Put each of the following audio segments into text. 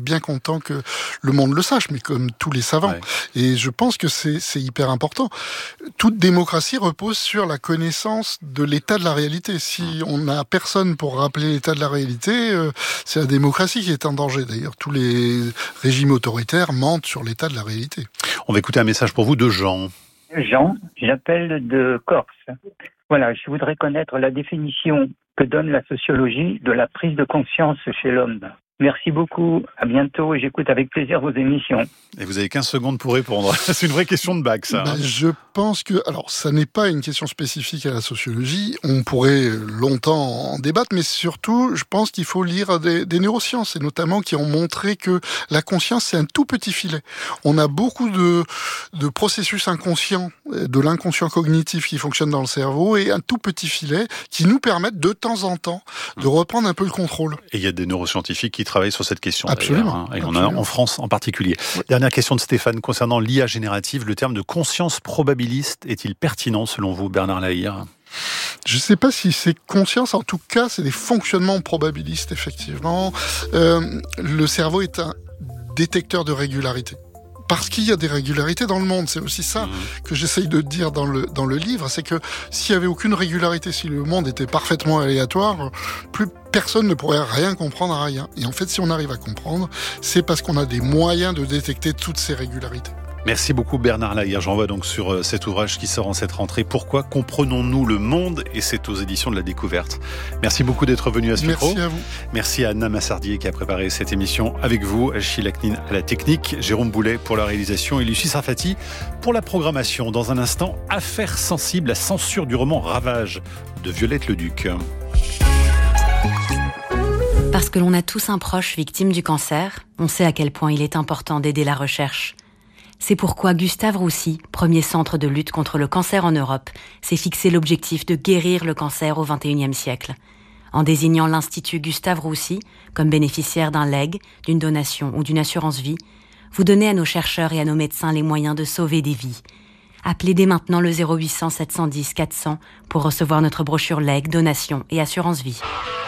bien content que le monde le sache, mais comme tous les savants. Ouais. Et je pense que c'est hyper important. Toute démocratie repose sur la connaissance de l'état de la réalité. Si on n'a personne pour rappeler l'état de la réalité, c'est la démocratie qui est en danger. D'ailleurs, tous les régimes autoritaires mentent sur l'état de la réalité. On va écouter un message pour vous de Jean. Jean, j'appelle de Corse. Voilà, je voudrais connaître la définition que donne la sociologie de la prise de conscience chez l'homme. Merci beaucoup, à bientôt et j'écoute avec plaisir vos émissions. Et vous avez 15 secondes pour répondre. C'est une vraie question de bac, ça. Je pense que... Alors, ça n'est pas une question spécifique à la sociologie. On pourrait longtemps en débattre, mais surtout, je pense qu'il faut lire des neurosciences, et notamment qui ont montré que la conscience, c'est un tout petit filet. On a beaucoup de processus inconscients, de l'inconscient cognitif qui fonctionne dans le cerveau, et un tout petit filet qui nous permettent de temps en temps de reprendre un peu le contrôle. Et il y a des neuroscientifiques qui travaillent sur cette question. Absolument. Et on a en France en particulier. Oui. Dernière question de Stéphane concernant l'IA générative. Le terme de conscience probabiliste est-il pertinent selon vous, Bernard Lahire ? Je ne sais pas si c'est conscience, en tout cas, c'est des fonctionnements probabilistes, effectivement. Le cerveau est un détecteur de régularité. Parce qu'il y a des régularités dans le monde. C'est aussi ça que j'essaye de dire dans le livre, c'est que s'il n'y avait aucune régularité, si le monde était parfaitement aléatoire, plus personne ne pourrait rien comprendre à rien. Et en fait, si on arrive à comprendre, c'est parce qu'on a des moyens de détecter toutes ces régularités. Merci beaucoup Bernard Lahire. J'envoie donc sur cet ouvrage qui sort en cette rentrée. Pourquoi comprenons-nous le monde ? Et c'est aux éditions de la Découverte. Merci beaucoup d'être venu à ce micro. Merci à vous. Merci à Anna Massardier qui a préparé cette émission avec vous, Achille Aknin à la technique, Jérôme Boulet pour la réalisation et Lucie Sarfati pour la programmation. Dans un instant, affaire sensible, la censure du roman Ravage de Violette Leduc. Parce que l'on a tous un proche victime du cancer, on sait à quel point il est important d'aider la recherche. C'est pourquoi Gustave Roussy, premier centre de lutte contre le cancer en Europe, s'est fixé l'objectif de guérir le cancer au XXIe siècle. En désignant l'Institut Gustave Roussy comme bénéficiaire d'un legs, d'une donation ou d'une assurance vie, vous donnez à nos chercheurs et à nos médecins les moyens de sauver des vies. Appelez dès maintenant le 0800 710 400 pour recevoir notre brochure legs, donation et assurance vie.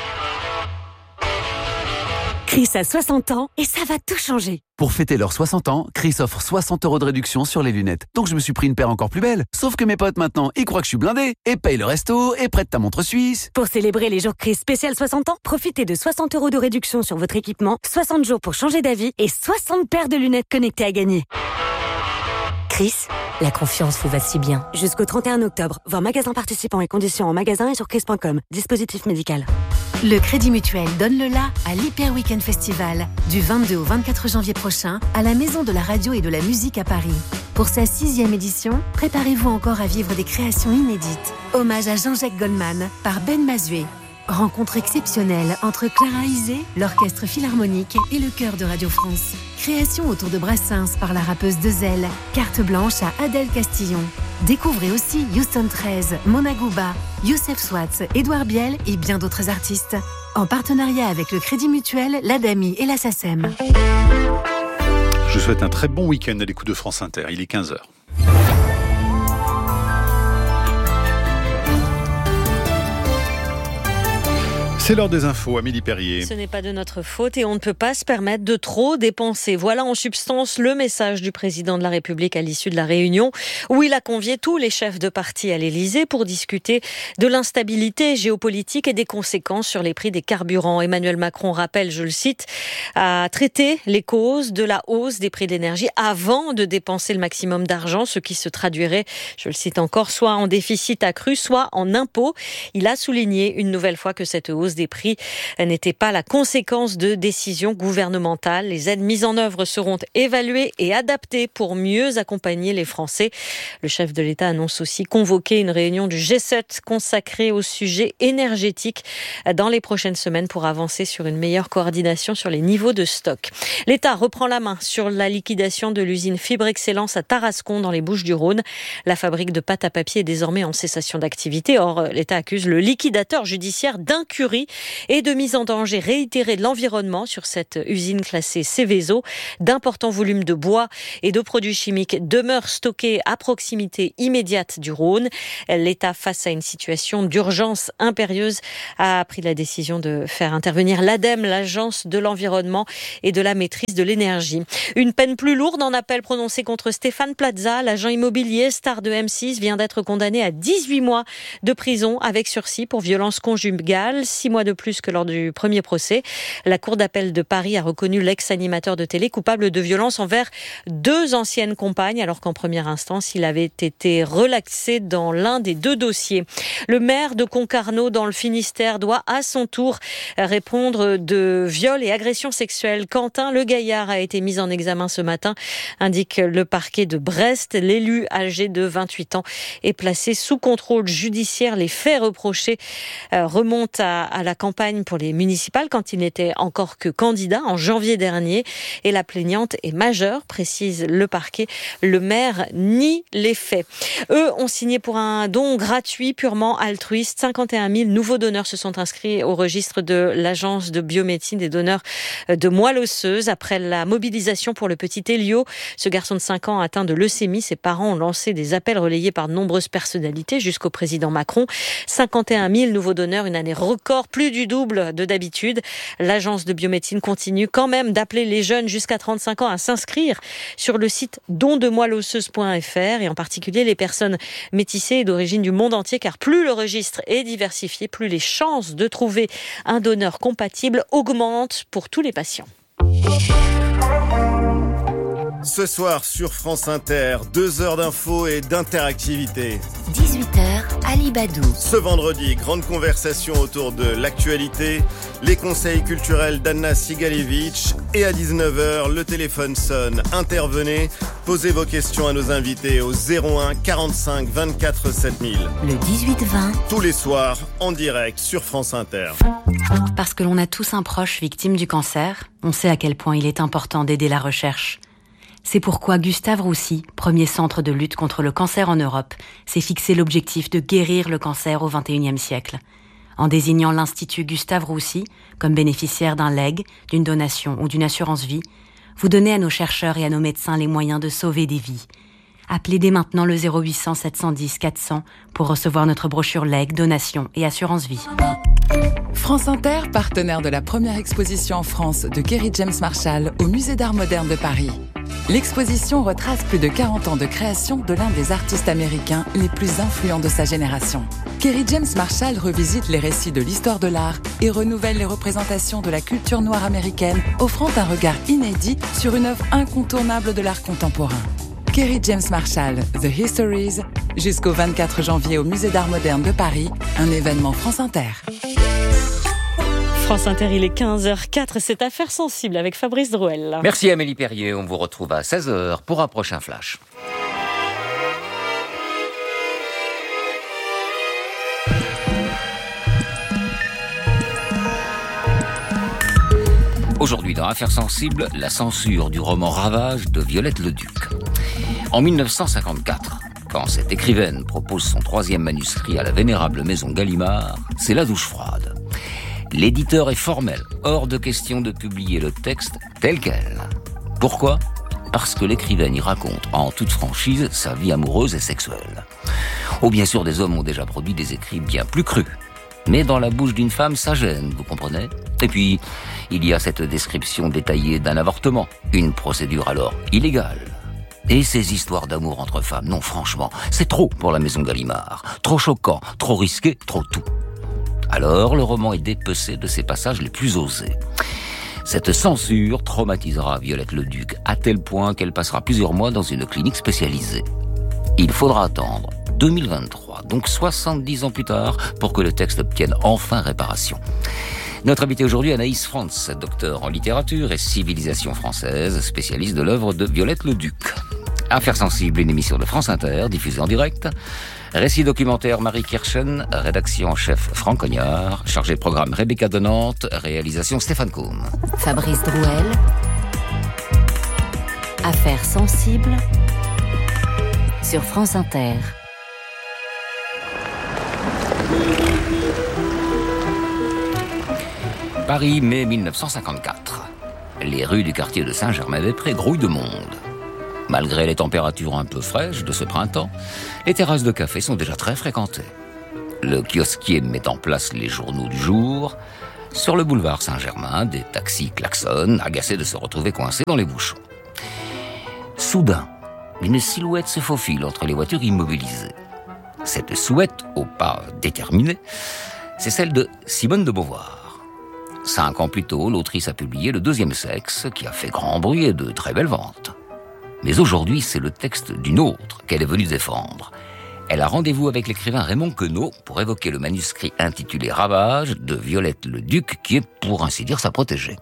Chris a 60 ans et ça va tout changer. Pour fêter leurs 60 ans, Chris offre 60 € de réduction sur les lunettes. Donc je me suis pris une paire encore plus belle. Sauf que mes potes maintenant, ils croient que je suis blindé. Et payent le resto, et prêtent ta montre suisse. Pour célébrer les jours Chris spécial 60 ans, profitez de 60 € de réduction sur votre équipement, 60 jours pour changer d'avis et 60 paires de lunettes connectées à gagner. Chris, la confiance vous va si bien. Jusqu'au 31 octobre, voir magasins participants et conditions en magasin et sur chris.com. Dispositif médical. Le Crédit Mutuel donne le la à l'Hyper Weekend Festival du 22 au 24 janvier prochain à la Maison de la Radio et de la Musique à Paris. Pour sa 6e édition, préparez-vous encore à vivre des créations inédites. Hommage à Jean-Jacques Goldman par Ben Mazué. Rencontre exceptionnelle entre Clara Isé, l'Orchestre Philharmonique et le Chœur de Radio France. Création autour de Brassens par la rappeuse Dezel. Carte blanche à Adèle Castillon. Découvrez aussi Houston 13, Mona Gouba, Youssef Swatz, Édouard Biel et bien d'autres artistes. En partenariat avec le Crédit Mutuel, l'ADAMI et la SACEM. Je vous souhaite un très bon week-end à l'écoute de France Inter. Il est 15h. C'est l'heure des infos, Amélie Perrier. Ce n'est pas de notre faute et on ne peut pas se permettre de trop dépenser. Voilà en substance le message du président de la République à l'issue de la réunion où il a convié tous les chefs de parti à l'Élysée pour discuter de l'instabilité géopolitique et des conséquences sur les prix des carburants. Emmanuel Macron rappelle, je le cite, à traiter les causes de la hausse des prix de l'énergie avant de dépenser le maximum d'argent, ce qui se traduirait, je le cite encore, soit en déficit accru, soit en impôts. Il a souligné une nouvelle fois que cette hausse des prix n'était pas la conséquence de décisions gouvernementales. Les aides mises en œuvre seront évaluées et adaptées pour mieux accompagner les Français. Le chef de l'État annonce aussi convoquer une réunion du G7 consacrée au sujet énergétique dans les prochaines semaines pour avancer sur une meilleure coordination sur les niveaux de stock. L'État reprend la main sur la liquidation de l'usine Fibre Excellence à Tarascon dans les Bouches-du-Rhône. La fabrique de pâte à papier est désormais en cessation d'activité. Or, l'État accuse le liquidateur judiciaire d'incurie et de mise en danger réitérée de l'environnement sur cette usine classée Seveso. D'importants volumes de bois et de produits chimiques demeurent stockés à proximité immédiate du Rhône. L'État, face à une situation d'urgence impérieuse, a pris la décision de faire intervenir l'ADEME, l'Agence de l'environnement et de la maîtrise de l'énergie. Une peine plus lourde en appel prononcée contre Stéphane Plaza, l'agent immobilier star de M6, vient d'être condamné à 18 mois de prison avec sursis pour violence conjugale, 6 mois de plus que lors du premier procès. La Cour d'appel de Paris a reconnu l'ex-animateur de télé coupable de violence envers 2 anciennes compagnes, alors qu'en première instance, il avait été relaxé dans l'un des 2 dossiers. Le maire de Concarneau, dans le Finistère, doit à son tour répondre de viol et agression sexuelle. Quentin Le Gaillard a été mis en examen ce matin, indique le parquet de Brest. L'élu âgé de 28 ans est placé sous contrôle judiciaire. Les faits reprochés remontent à la campagne pour les municipales, quand il n'était encore que candidat en janvier dernier. Et la plaignante est majeure, précise le parquet. Le maire nie les faits. Eux ont signé pour un don gratuit, purement altruiste. 51 000 nouveaux donneurs se sont inscrits au registre de l'Agence de biomédecine des donneurs de moelle osseuse. Après la mobilisation pour le petit Elio, ce garçon de 5 ans atteint de leucémie, ses parents ont lancé des appels relayés par de nombreuses personnalités jusqu'au président Macron. 51 000 nouveaux donneurs, une année record, plus du double de d'habitude. L'Agence de biomédecine continue quand même d'appeler les jeunes jusqu'à 35 ans à s'inscrire sur le site dondemoelleosseuse.fr, et en particulier les personnes métissées et d'origine du monde entier, car plus le registre est diversifié, plus les chances de trouver un donneur compatible augmentent pour tous les patients. Ce soir sur France Inter, 2 heures d'infos et d'interactivité. 18h, Ali Badou. Ce vendredi, grande conversation autour de l'actualité, les conseils culturels d'Anna Sigalevitch, et à 19h, le téléphone sonne. Intervenez, posez vos questions à nos invités au 01 45 24 7000. Le 18-20. Tous les soirs, en direct sur France Inter. Parce que l'on a tous un proche victime du cancer, on sait à quel point il est important d'aider la recherche. C'est pourquoi Gustave Roussy, premier centre de lutte contre le cancer en Europe, s'est fixé l'objectif de guérir le cancer au XXIe siècle. En désignant l'Institut Gustave Roussy comme bénéficiaire d'un legs, d'une donation ou d'une assurance vie, vous donnez à nos chercheurs et à nos médecins les moyens de sauver des vies. Appelez dès maintenant le 0800 710 400 pour recevoir notre brochure legs, donation et assurance vie. France Inter, partenaire de la première exposition en France de Kerry James Marshall au Musée d'Art moderne de Paris. L'exposition retrace plus de 40 ans de création de l'un des artistes américains les plus influents de sa génération. Kerry James Marshall revisite les récits de l'histoire de l'art et renouvelle les représentations de la culture noire américaine, offrant un regard inédit sur une œuvre incontournable de l'art contemporain. Kerry James Marshall, The Histories, jusqu'au 24 janvier au Musée d'Art moderne de Paris, un événement France Inter. France Inter, il est 15h04, c'est Affaires sensibles avec Fabrice Drouel. Merci Amélie Perrier, on vous retrouve à 16h pour un prochain flash. Aujourd'hui dans Affaires sensibles, la censure du roman Ravage de Violette Leduc. En 1954, quand cette écrivaine propose son 3e manuscrit à la vénérable maison Gallimard, c'est la douche froide. L'éditeur est formel, hors de question de publier le texte tel quel. Pourquoi ? Parce que l'écrivaine y raconte en toute franchise sa vie amoureuse et sexuelle. Oh, bien sûr, des hommes ont déjà produit des écrits bien plus crus. Mais dans la bouche d'une femme, ça gêne, vous comprenez ? Et puis, il y a cette description détaillée d'un avortement, une procédure alors illégale. Et ces histoires d'amour entre femmes, non franchement, c'est trop pour la maison Gallimard. Trop choquant, trop risqué, trop tout. Alors, le roman est dépecé de ses passages les plus osés. Cette censure traumatisera Violette Leduc à tel point qu'elle passera plusieurs mois dans une clinique spécialisée. Il faudra attendre 2023, donc 70 ans plus tard, pour que le texte obtienne enfin réparation. Notre invité aujourd'hui, Anaïs Frantz, docteur en littérature et civilisation française, spécialiste de l'œuvre de Violette Leduc. Affaires sensibles, une émission de France Inter, diffusée en direct. Récit documentaire Marie Kirchen, rédaction en chef Franck Cognard, chargé de programme Rebecca Denante, réalisation Stéphane Combe. Fabrice Drouel. Affaires sensibles sur France Inter. Paris, mai 1954. Les rues du quartier de Saint-Germain-des-Prés grouillent de monde. Malgré les températures un peu fraîches de ce printemps, les terrasses de café sont déjà très fréquentées. Le kiosquier met en place les journaux du jour. Sur le boulevard Saint-Germain, des taxis klaxonnent, agacés de se retrouver coincés dans les bouchons. Soudain, une silhouette se faufile entre les voitures immobilisées. Cette silhouette, au pas déterminé, c'est celle de Simone de Beauvoir. 5 ans plus tôt, l'autrice a publié Le Deuxième Sexe, qui a fait grand bruit et de très belles ventes. Mais aujourd'hui, c'est le texte d'une autre qu'elle est venue défendre. Elle a rendez-vous avec l'écrivain Raymond Queneau pour évoquer le manuscrit intitulé Ravage de Violette Le Duc, qui est, pour ainsi dire, sa protégée.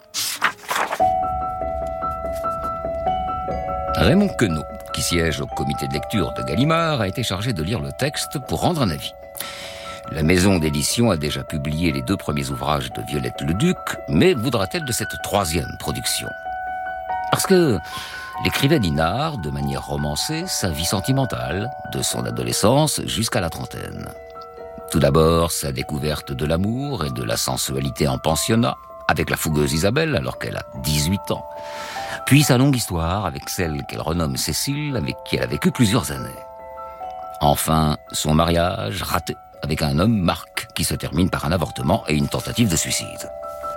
Raymond Queneau, qui siège au comité de lecture de Gallimard, a été chargé de lire le texte pour rendre un avis. La maison d'édition a déjà publié les 2 premiers ouvrages de Violette Le Duc, mais voudra-t-elle de cette 3e production ? Parce que l'écrivaine narre, de manière romancée, sa vie sentimentale, de son adolescence jusqu'à la trentaine. Tout d'abord, sa découverte de l'amour et de la sensualité en pensionnat, avec la fougueuse Isabelle, alors qu'elle a 18 ans. Puis sa longue histoire avec celle qu'elle renomme Cécile, avec qui elle a vécu plusieurs années. Enfin, son mariage raté avec un homme, Marc, qui se termine par un avortement et une tentative de suicide.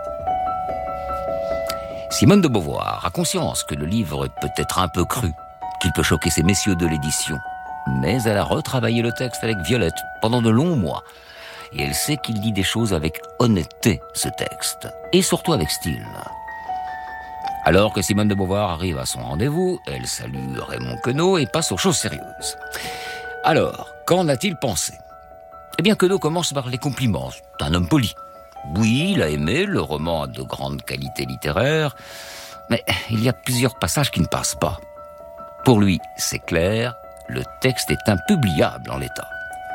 Simone de Beauvoir a conscience que le livre est peut-être un peu cru, qu'il peut choquer ces messieurs de l'édition. Mais elle a retravaillé le texte avec Violette pendant de longs mois. Et elle sait qu'il dit des choses avec honnêteté, ce texte. Et surtout avec style. Alors que Simone de Beauvoir arrive à son rendez-vous, elle salue Raymond Queneau et passe aux choses sérieuses. Alors, qu'en a-t-il pensé ? Eh bien, Queneau commence par les compliments. C'est un homme poli. Oui, il a aimé, le roman a de grandes qualités littéraires, mais il y a plusieurs passages qui ne passent pas. Pour lui, c'est clair, le texte est impubliable en l'état.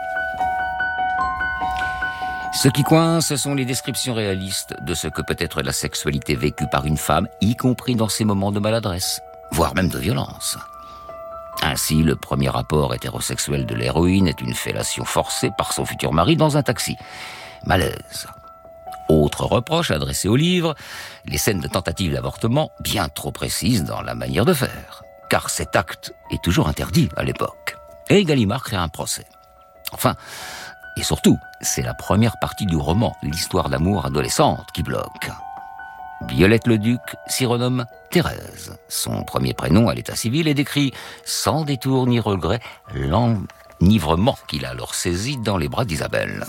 Ce qui coince, ce sont les descriptions réalistes de ce que peut être la sexualité vécue par une femme, y compris dans ses moments de maladresse, voire même de violence. Ainsi, le premier rapport hétérosexuel de l'héroïne est une fellation forcée par son futur mari dans un taxi. Malaise. Autre reproche adressé au livre, les scènes de tentative d'avortement bien trop précises dans la manière de faire, car cet acte est toujours interdit à l'époque. Et Gallimard crée un procès. Enfin, et surtout, c'est la première partie du roman, l'histoire d'amour adolescente, qui bloque. Violette Le Duc s'y renomme Thérèse. Son premier prénom à l'état civil est décrit sans détour ni regret l'enivrement qu'il a alors saisi dans les bras d'Isabelle.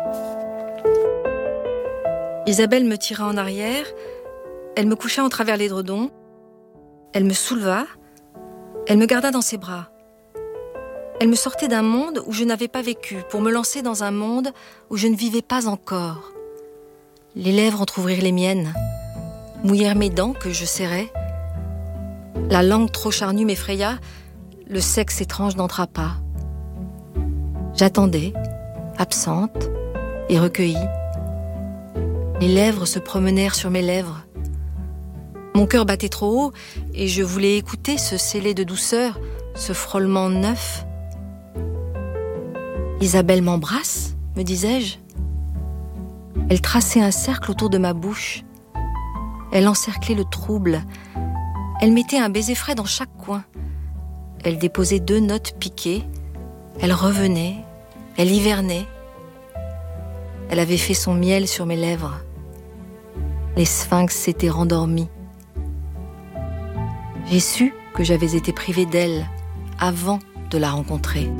Isabelle me tira en arrière, elle me coucha en travers l'édredon, elle me souleva, elle me garda dans ses bras. Elle me sortait d'un monde où je n'avais pas vécu pour me lancer dans un monde où je ne vivais pas encore. Les lèvres entr'ouvrirent les miennes, mouillèrent mes dents que je serrais. La langue trop charnue m'effraya, le sexe étrange n'entra pas. J'attendais, absente et recueillie. Les lèvres se promenèrent sur mes lèvres. Mon cœur battait trop haut et je voulais écouter ce scellé de douceur, ce frôlement neuf. Isabelle m'embrasse, me disais-je. Elle traçait un cercle autour de ma bouche. Elle encerclait le trouble. Elle mettait un baiser frais dans chaque coin. Elle déposait 2 notes piquées. Elle revenait. Elle hivernait. Elle avait fait son miel sur mes lèvres. Les sphinx s'étaient rendormis. J'ai su que j'avais été privée d'elle avant de la rencontrer.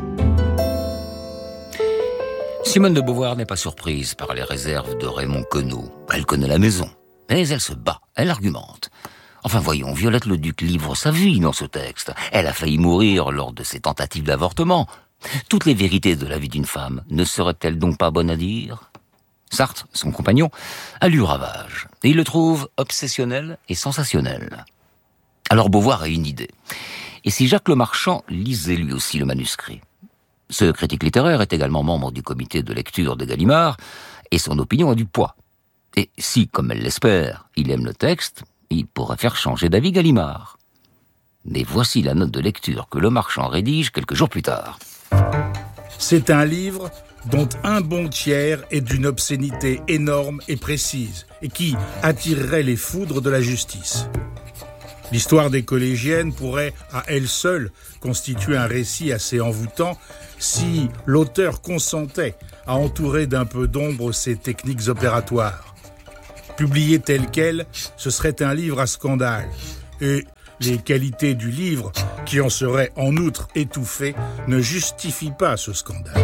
Simone de Beauvoir n'est pas surprise par les réserves de Raymond Queneau. Elle connaît la maison, mais elle se bat, elle argumente. Enfin voyons, Violette Le Duc livre sa vie dans ce texte. Elle a failli mourir lors de ses tentatives d'avortement. Toutes les vérités de la vie d'une femme ne seraient-elles donc pas bonnes à dire ? Sartre, son compagnon, a lu Ravage, et il le trouve obsessionnel et sensationnel. Alors Beauvoir a une idée. Et si Jacques Lemarchand lisait lui aussi le manuscrit ? Ce critique littéraire est également membre du comité de lecture de Gallimard, et son opinion a du poids. Et si, comme elle l'espère, il aime le texte, il pourrait faire changer d'avis Gallimard. Mais voici la note de lecture que Lemarchand rédige quelques jours plus tard. C'est un livre dont un bon tiers est d'une obscénité énorme et précise, et qui attirerait les foudres de la justice. L'histoire des collégiennes pourrait, à elle seule, constituer un récit assez envoûtant si l'auteur consentait à entourer d'un peu d'ombre ses techniques opératoires. Publié tel quel, ce serait un livre à scandale, et les qualités du livre, qui en seraient en outre étouffées, ne justifient pas ce scandale.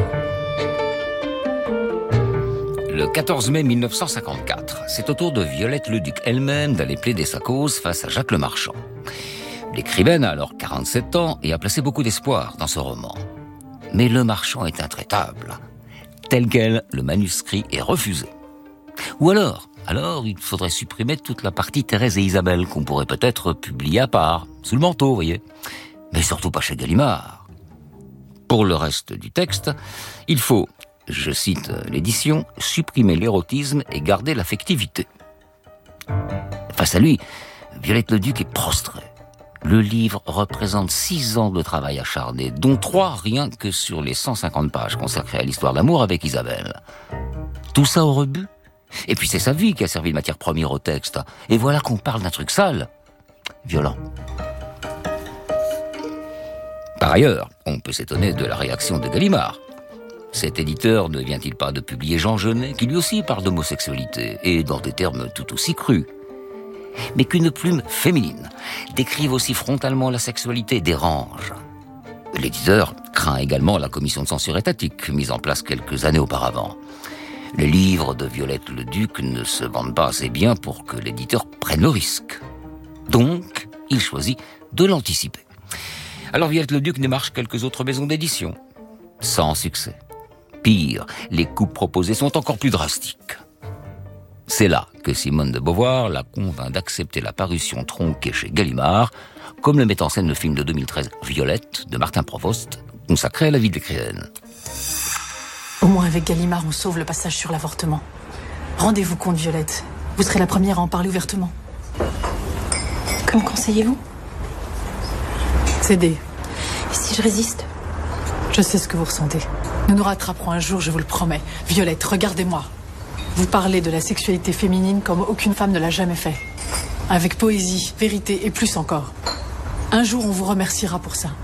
Le 14 mai 1954, c'est au tour de Violette Leduc elle-même d'aller plaider sa cause face à Jacques Lemarchand. L'écrivaine a alors 47 ans et a placé beaucoup d'espoir dans ce roman. Mais Lemarchand est intraitable. Tel quel, le manuscrit est refusé. Ou alors, il faudrait supprimer toute la partie Thérèse et Isabelle qu'on pourrait peut-être publier à part, sous le manteau, vous voyez. Mais surtout pas chez Gallimard. Pour le reste du texte, il faut, je cite l'édition, supprimer l'érotisme et garder l'affectivité. Face à lui, Violette Leduc est prostrée. Le livre représente 6 ans de travail acharné, dont 3 rien que sur les 150 pages consacrées à l'histoire d'amour avec Isabelle. Tout ça au rebut. Et puis c'est sa vie qui a servi de matière première au texte. Et voilà qu'on parle d'un truc sale, violent. Par ailleurs, on peut s'étonner de la réaction de Gallimard. Cet éditeur ne vient-il pas de publier Jean Genet, qui lui aussi parle d'homosexualité, et dans des termes tout aussi crus. Mais qu'une plume féminine décrive aussi frontalement la sexualité dérange. L'éditeur craint également la commission de censure étatique, mise en place quelques années auparavant. Les livres de Violette Leduc ne se vendent pas assez bien pour que l'éditeur prenne le risque. Donc, il choisit de l'anticiper. Alors Violette Leduc démarche quelques autres maisons d'édition. Sans succès. Pire, les coupes proposées sont encore plus drastiques. C'est là que Simone de Beauvoir la convainc d'accepter la parution tronquée chez Gallimard, comme le met en scène le film de 2013 Violette de Martin Provost, consacré à la vie de l'écrivaine. Au moins avec Gallimard, on sauve le passage sur l'avortement. Rendez-vous compte, Violette. Vous serez la première à en parler ouvertement. Que me conseillez-vous ? Cédez. Et si je résiste ? Je sais ce que vous ressentez. Nous nous rattraperons un jour, je vous le promets. Violette, regardez-moi. Vous parlez de la sexualité féminine comme aucune femme ne l'a jamais fait. Avec poésie, vérité et plus encore. Un jour, on vous remerciera pour ça.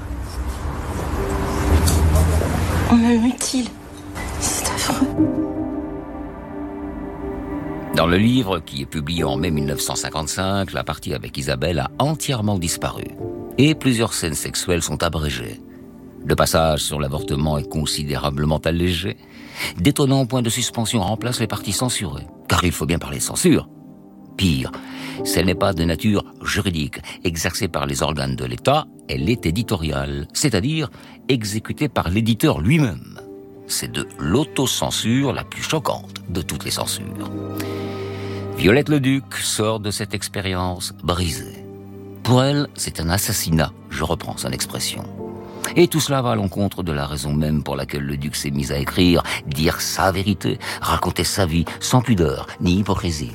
On me mutile. C'est affreux. Dans le livre, qui est publié en mai 1955, la partie avec Isabelle a entièrement disparu. Et plusieurs scènes sexuelles sont abrégées. Le passage sur l'avortement est considérablement allégé. D'étonnants points de suspension remplacent les parties censurées. Car il faut bien parler de censure. Pire, si elle n'est pas de nature juridique, exercée par les organes de l'État, elle est éditoriale, c'est-à-dire exécutée par l'éditeur lui-même. C'est de l'autocensure la plus choquante de toutes les censures. Violette Leduc sort de cette expérience brisée. Pour elle, c'est un assassinat, je reprends son expression. Et tout cela va à l'encontre de la raison même pour laquelle Leduc s'est mis à écrire, dire sa vérité, raconter sa vie, sans pudeur ni hypocrisie.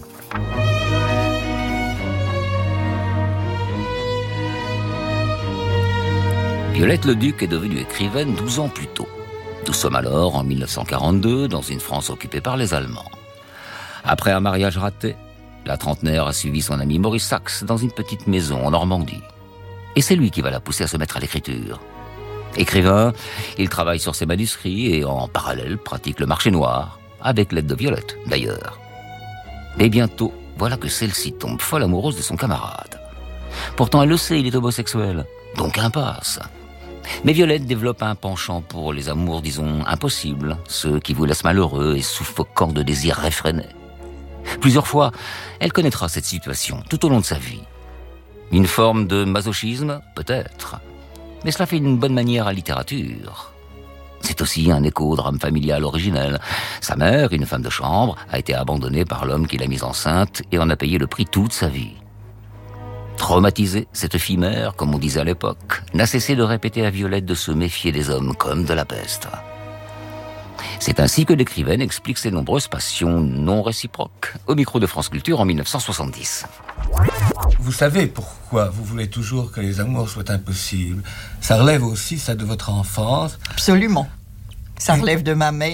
Violette Leduc est devenue écrivaine 12 ans plus tôt. Nous sommes alors en 1942, dans une France occupée par les Allemands. Après un mariage raté, la trentenaire a suivi son ami Maurice Sachs dans une petite maison en Normandie. Et c'est lui qui va la pousser à se mettre à l'écriture. Écrivain, il travaille sur ses manuscrits et en parallèle pratique le marché noir, avec l'aide de Violette d'ailleurs. Et bientôt, voilà que celle-ci tombe folle amoureuse de son camarade. Pourtant elle le sait, il est homosexuel, donc impasse. Mais Violette développe un penchant pour les amours, disons, impossibles, ceux qui vous laissent malheureux et suffocants de désirs réfrénés. Plusieurs fois, elle connaîtra cette situation tout au long de sa vie. Une forme de masochisme, peut-être. Mais cela fait une bonne manière à la littérature. C'est aussi un écho au drame familial originel. Sa mère, une femme de chambre, a été abandonnée par l'homme qui l'a mise enceinte et en a payé le prix toute sa vie. Traumatisée, cette fille mère, comme on disait à l'époque, n'a cessé de répéter à Violette de se méfier des hommes comme de la peste. C'est ainsi que l'écrivaine explique ses nombreuses passions non réciproques au micro de France Culture en 1970. Vous savez pourquoi vous voulez toujours que les amours soient impossibles. Ça relève aussi ça de votre enfance. Absolument. Ça relève de ma mère,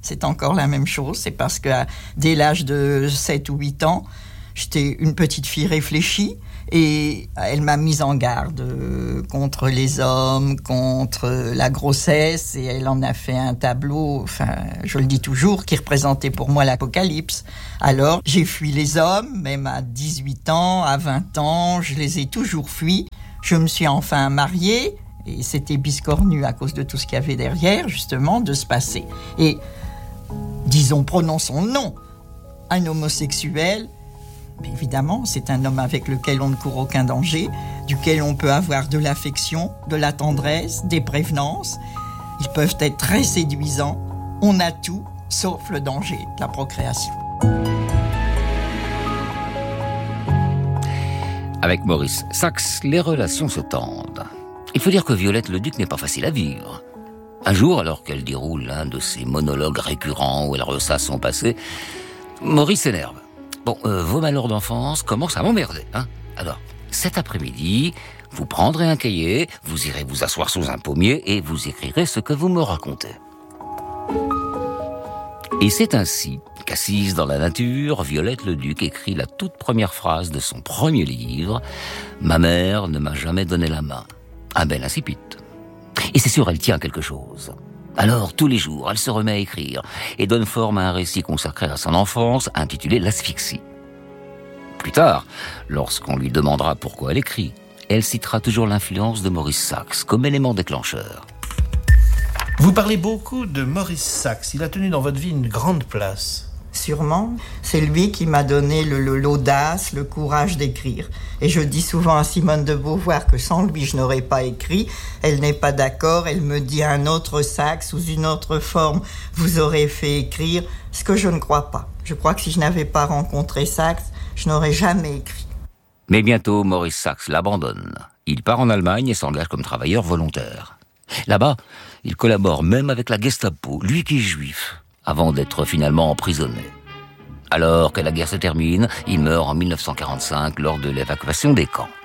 c'est encore la même chose. C'est parce que dès l'âge de 7 ou 8 ans, j'étais une petite fille réfléchie et elle m'a mise en garde contre les hommes, contre la grossesse, et elle en a fait un tableau, enfin, je le dis toujours, qui représentait pour moi l'apocalypse. Alors, j'ai fui les hommes, même à 18 ans, à 20 ans, je les ai toujours fuis. Je me suis enfin mariée, et c'était biscornu à cause de tout ce qu'il y avait derrière, justement, de se passer. Et, disons, prononçons non, un homosexuel, mais évidemment, c'est un homme avec lequel on ne court aucun danger, duquel on peut avoir de l'affection, de la tendresse, des prévenances. Ils peuvent être très séduisants. On a tout, sauf le danger de la procréation. Avec Maurice Sachs, les relations se tendent. Il faut dire que Violette Leduc n'est pas facile à vivre. Un jour, alors qu'elle déroule l'un de ces monologues récurrents où elle ressasse son passé, Maurice s'énerve. Bon, vos malheurs d'enfance commencent à m'emmerder, hein. Alors, cet après-midi, vous prendrez un cahier, vous irez vous asseoir sous un pommier et vous écrirez ce que vous me racontez. Et c'est ainsi qu'assise dans la nature, Violette Leduc écrit la toute première phrase de son premier livre « Ma mère ne m'a jamais donné la main ». Un bel incipit. Et c'est sûr, elle tient quelque chose. Alors, tous les jours, elle se remet à écrire et donne forme à un récit consacré à son enfance, intitulé « L'asphyxie ». Plus tard, lorsqu'on lui demandera pourquoi elle écrit, elle citera toujours l'influence de Maurice Sachs comme élément déclencheur. Vous parlez beaucoup de Maurice Sachs. Il a tenu dans votre vie une grande place. Sûrement, c'est lui qui m'a donné l'audace, le courage d'écrire. Et je dis souvent à Simone de Beauvoir que sans lui, je n'aurais pas écrit. Elle n'est pas d'accord, elle me dit un autre Sachs, sous une autre forme, vous aurez fait écrire, ce que je ne crois pas. Je crois que si je n'avais pas rencontré Sachs, je n'aurais jamais écrit. Mais bientôt, Maurice Sachs l'abandonne. Il part en Allemagne et s'engage comme travailleur volontaire. Là-bas, il collabore même avec la Gestapo, lui qui est juif, avant d'être finalement emprisonné. Alors que la guerre se termine, il meurt en 1945 lors de l'évacuation des camps.